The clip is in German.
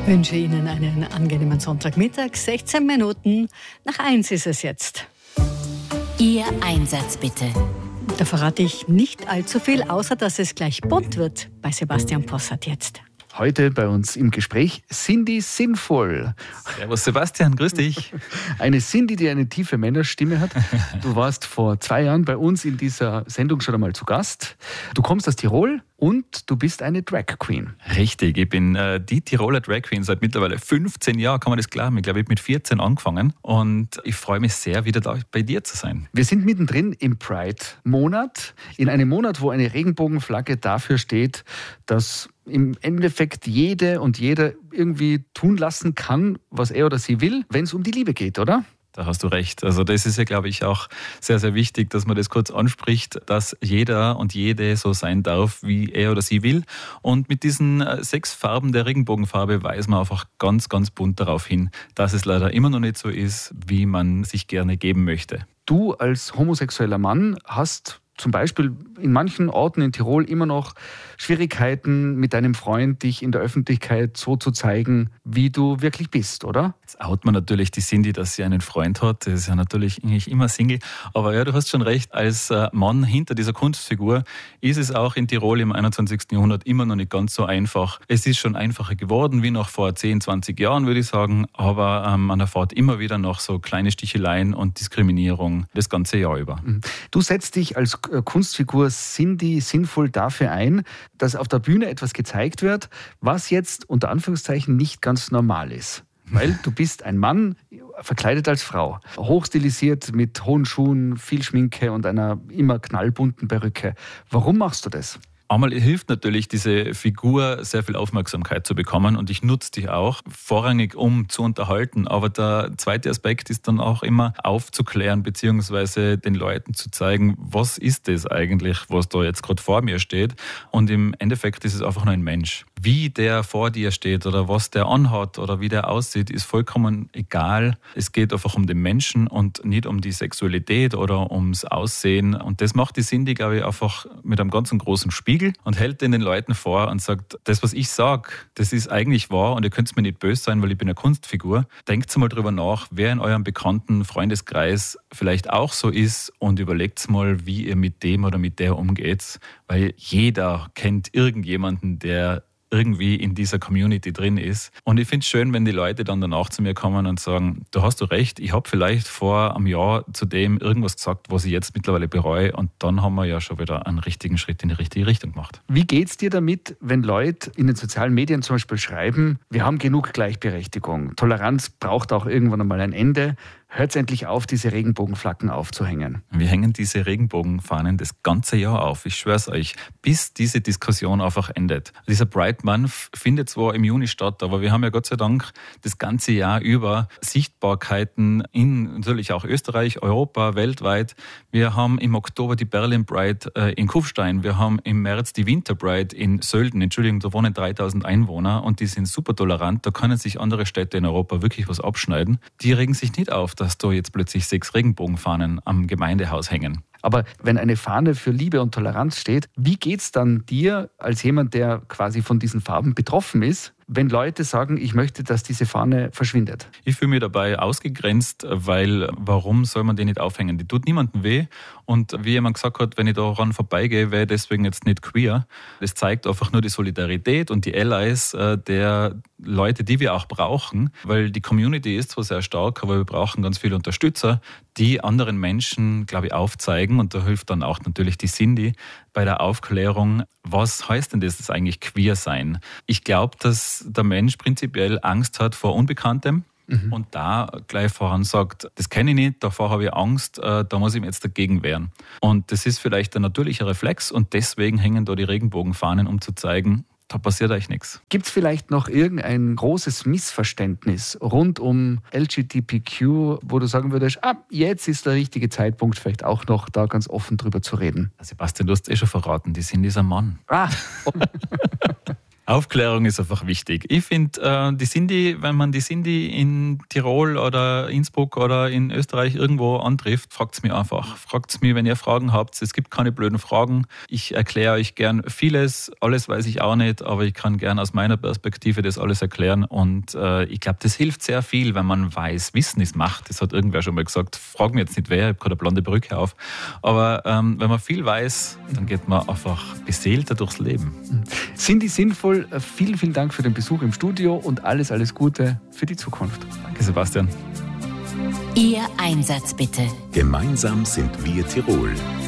Ich wünsche Ihnen einen angenehmen Sonntagmittag. 16 Minuten nach 1 ist es jetzt. Ihr Einsatz bitte. Da verrate ich nicht allzu viel, außer dass es gleich bunt wird bei Sebastian Possart jetzt. Heute bei uns im Gespräch Cindy Sinnvoll. Servus Sebastian, grüß dich. Eine Cindy, die eine tiefe Männerstimme hat. Du warst vor 2 Jahren bei uns in dieser Sendung schon einmal zu Gast. Du kommst aus Tirol und du bist eine Drag Queen. Richtig, ich bin die Tiroler Drag Queen seit mittlerweile 15 Jahren, kann man das glauben. Ich glaube, ich habe mit 14 angefangen und ich freue mich sehr, wieder da bei dir zu sein. Wir sind mittendrin im Pride-Monat, in einem Monat, wo eine Regenbogenflagge dafür steht, dass im Endeffekt jede und jeder irgendwie tun lassen kann, was er oder sie will, wenn es um die Liebe geht, oder? Da hast du recht. Also das ist ja, glaube ich, auch sehr, sehr wichtig, dass man das kurz anspricht, dass jeder und jede so sein darf, wie er oder sie will. Und mit diesen 6 Farben der Regenbogenfarbe weist man einfach ganz, ganz bunt darauf hin, dass es leider immer noch nicht so ist, wie man sich gerne geben möchte. Du als homosexueller Mann hast zum Beispiel in manchen Orten in Tirol immer noch Schwierigkeiten mit deinem Freund, dich in der Öffentlichkeit so zu zeigen, wie du wirklich bist, oder? Jetzt out man natürlich die Cindy, dass sie einen Freund hat. Das ist ja natürlich eigentlich immer Single. Aber ja, du hast schon recht, als Mann hinter dieser Kunstfigur ist es auch in Tirol im 21. Jahrhundert immer noch nicht ganz so einfach. Es ist schon einfacher geworden, wie noch vor 10, 20 Jahren, würde ich sagen. Aber man erfährt immer wieder noch so kleine Sticheleien und Diskriminierung das ganze Jahr über. Du setzt dich als Kunstfigur Cindy Sinnvoll dafür ein, dass auf der Bühne etwas gezeigt wird, was jetzt unter Anführungszeichen nicht ganz normal ist. Weil du bist ein Mann, verkleidet als Frau, hochstilisiert mit hohen Schuhen, viel Schminke und einer immer knallbunten Perücke. Warum machst du das? Einmal hilft natürlich diese Figur, sehr viel Aufmerksamkeit zu bekommen und ich nutze die auch vorrangig, um zu unterhalten. Aber der zweite Aspekt ist dann auch immer aufzuklären bzw. den Leuten zu zeigen, was ist das eigentlich, was da jetzt gerade vor mir steht. Und im Endeffekt ist es einfach nur ein Mensch. Wie der vor dir steht oder was der anhat oder wie der aussieht, ist vollkommen egal. Es geht einfach um den Menschen und nicht um die Sexualität oder ums Aussehen. Und das macht die Cindy, glaube ich, einfach mit einem ganz großen Spiel und hält den Leuten vor und sagt, das, was ich sage, das ist eigentlich wahr und ihr könnt mir nicht böse sein, weil ich bin eine Kunstfigur. Denkt mal drüber nach, wer in eurem bekannten Freundeskreis vielleicht auch so ist und überlegt mal, wie ihr mit dem oder mit der umgeht, weil jeder kennt irgendjemanden, der irgendwie in dieser Community drin ist. Und ich finde es schön, wenn die Leute dann danach zu mir kommen und sagen, du hast du recht, ich habe vielleicht vor einem Jahr zu dem irgendwas gesagt, was ich jetzt mittlerweile bereue und dann haben wir ja schon wieder einen richtigen Schritt in die richtige Richtung gemacht. Wie geht's dir damit, wenn Leute in den sozialen Medien zum Beispiel schreiben, wir haben genug Gleichberechtigung, Toleranz braucht auch irgendwann einmal ein Ende, hört endlich auf, diese Regenbogenflaggen aufzuhängen? Wir hängen diese Regenbogenfahnen das ganze Jahr auf, ich schwör's euch, bis diese Diskussion einfach endet. Dieser Pride Month findet zwar im Juni statt, aber wir haben ja Gott sei Dank das ganze Jahr über Sichtbarkeiten in natürlich auch Österreich, Europa, weltweit. Wir haben im Oktober die Berlin Pride in Kufstein, wir haben im März die Winter Pride in Sölden, Entschuldigung, da wohnen 3000 Einwohner und die sind super tolerant, da können sich andere Städte in Europa wirklich was abschneiden. Die regen sich nicht auf, dass da jetzt plötzlich 6 Regenbogenfahnen am Gemeindehaus hängen. Aber wenn eine Fahne für Liebe und Toleranz steht, wie geht's dann dir als jemand, der quasi von diesen Farben betroffen ist, wenn Leute sagen, ich möchte, dass diese Fahne verschwindet? Ich fühle mich dabei ausgegrenzt, weil warum soll man die nicht aufhängen? Die tut niemandem weh. Und wie jemand gesagt hat, wenn ich daran vorbeigehe, wäre ich deswegen jetzt nicht queer. Das zeigt einfach nur die Solidarität und die Allies der Leute, die wir auch brauchen. Weil die Community ist zwar sehr stark, aber wir brauchen ganz viele Unterstützer, die anderen Menschen, glaube ich, aufzeigen. Und da hilft dann auch natürlich die Cindy bei der Aufklärung, was heißt denn das eigentlich queer sein? Ich glaube, dass der Mensch prinzipiell Angst hat vor Unbekanntem. Und da gleich voran sagt, das kenne ich nicht, davor habe ich Angst, da muss ich mir jetzt dagegen wehren. Und das ist vielleicht ein natürlicher Reflex und deswegen hängen da die Regenbogenfahnen, um zu zeigen, da passiert eigentlich nichts. Gibt es vielleicht noch irgendein großes Missverständnis rund um LGBTQ, wo du sagen würdest, jetzt ist der richtige Zeitpunkt, vielleicht auch noch da ganz offen drüber zu reden? Sebastian, du hast schon verraten, die sind dieser Mann. Aufklärung ist einfach wichtig. Ich finde, die Sinti, wenn man die Sinti in Tirol oder Innsbruck oder in Österreich irgendwo antrifft, fragt es mich einfach. Fragt es mich, wenn ihr Fragen habt. Es gibt keine blöden Fragen. Ich erkläre euch gern vieles. Alles weiß ich auch nicht, aber ich kann gern aus meiner Perspektive das alles erklären. Und ich glaube, das hilft sehr viel, wenn man weiß, Wissen ist Macht. Das hat irgendwer schon mal gesagt. Frag mich jetzt nicht wer, ich habe gerade eine blonde Brücke auf. Aber wenn man viel weiß, dann geht man einfach beseelter durchs Leben. Sinti sinnvoll. Vielen, vielen Dank für den Besuch im Studio und alles Gute für die Zukunft. Danke, Sebastian. Ihr Einsatz bitte. Gemeinsam sind wir Tirol.